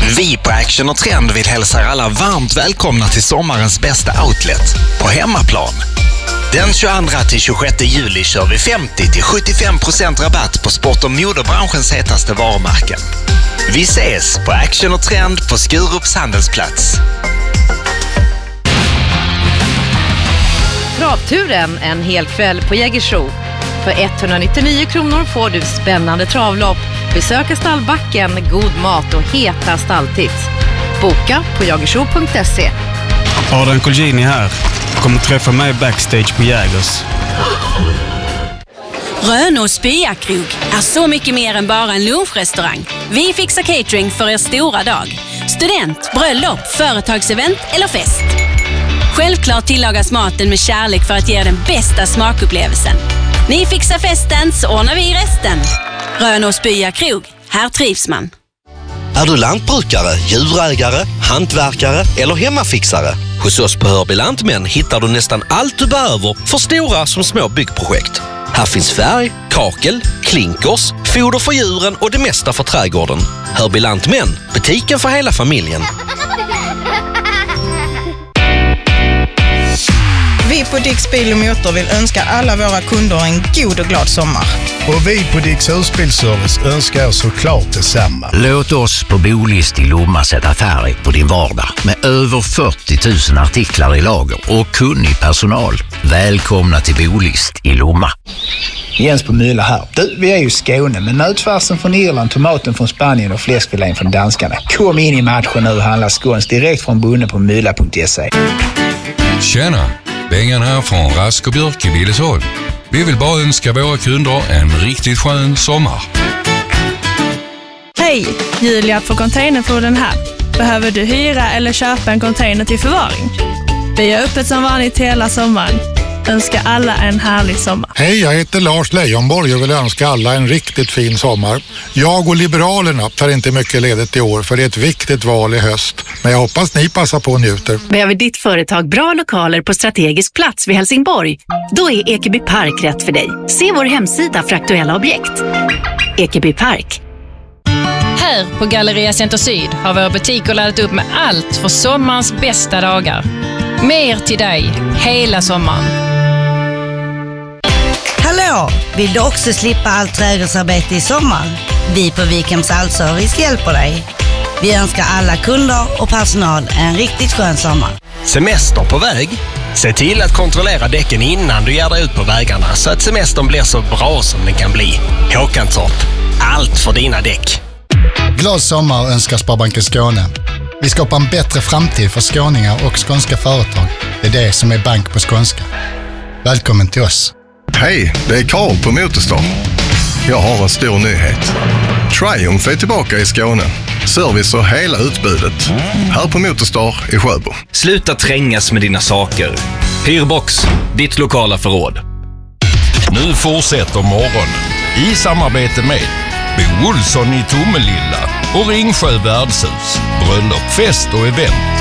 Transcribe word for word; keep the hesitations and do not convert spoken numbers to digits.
Vi på Action och Trend vill hälsa er alla varmt välkomna till sommarens bästa outlet, på hemmaplan. Den tjugoandra till tjugosjätte juli kör vi femtio till sjuttiofem procent rabatt på sport- och modebranschens hetaste varumärken. Vi ses på Action och Trend på Skurups handelsplats. Travturen en hel kväll på Jägersro. För etthundranittionio kronor får du spännande travlopp, besöka stallbacken, god mat och heta stalltips. Boka på jagersro punkt se. Adrian Colgjini här. Kommer träffa mig backstage på Jägers. Rönås Byakrog är så mycket mer än bara en lunchrestaurang. Vi fixar catering för er stora dag. Student, bröllop, företagsevent eller fest. Självklart tillagas maten med kärlek för att ge er den bästa smakupplevelsen. Ni fixar festen så ordnar vi resten. Rönås Byakrog, här trivs man. Är du lantbrukare, djurägare, hantverkare eller hemmafixare? Hos oss på Hörby Lantmän hittar du nästan allt du behöver för stora som små byggprojekt. Här finns färg, kakel, klinkers, foder för djuren och det mesta för trädgården. Hörby Lantmän, butiken för hela familjen. Vi på Dicks Bil och Motor vill önska alla våra kunder en god och glad sommar. Och vi på Dicks Husbilservice önskar såklart detsamma. Låt oss på Bolist i Lomma sätta färg på din vardag med över fyrtio tusen artiklar i lager och kunnig personal. Välkomna till Bolist i Lomma. Jens på Mylla här. Du, vi är ju Skåne, men nötfärsen från Irland, tomaten från Spanien och fläskfilén från danskarna. Kom in i matchen nu och handla skåns direkt från bunden på mylla punkt se. Tjena! Bengan här från Rask och Björk i Billesholm. Vi vill bara önska våra kunder en riktigt skön sommar. Hej, Julia på Containerfoden här. Behöver du hyra eller köpa en container till förvaring? Vi är öppet som vanligt hela sommaren. Önskar alla en härlig sommar. Hej, jag heter Lars Leijonborg och vill önska alla en riktigt fin sommar. Jag och Liberalerna tar inte mycket ledigt i år för det är ett viktigt val i höst. Men jag hoppas ni passar på och njuter. Behöver ditt företag bra lokaler på strategisk plats vid Helsingborg? Då är Ekeby Park rätt för dig. Se vår hemsida för aktuella objekt. Ekeby Park. Här på Galleria Center Syd har våra butiker laddat upp med allt för sommarens bästa dagar. Mer till dig hela sommaren. Hallå! Vill du också slippa allt trädgårdsarbete i sommar? Vi på Wikhems Allservice hjälper dig. Vi önskar alla kunder och personal en riktigt skön sommar. Semester på väg? Se till att kontrollera däcken innan du ger dig ut på vägarna så att semestern blir så bra som den kan bli. Håkantorp, allt för dina däck. Glad sommar önskar Sparbanken Skåne. Vi skapar en bättre framtid för skåningar och skånska företag. Det är det som är bank på skånska. Välkommen till oss. Hej, det är Karl på Motorstar. Jag har en stor nyhet. Triumph är tillbaka i Skåne. Service och hela utbudet. Här på Motorstar i Sjöbo. Sluta trängas med dina saker. Hyrbox, ditt lokala förråd. Nu fortsätter morgonen i samarbete med Bo Olsson i Tomelilla och Ringsjö värdshus. Bröllop, fest och event.